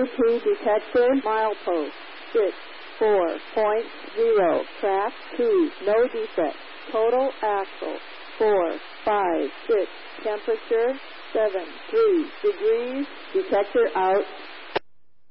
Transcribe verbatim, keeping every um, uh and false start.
two detector, milepost, six, four point zero, track two, no defect, total axle, four, five, six, temperature, seven, three degrees, detector out,